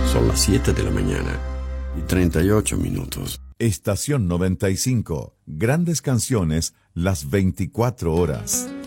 Son las 7 de la mañana y 38 minutos. Estación 95. Grandes canciones las 24 horas.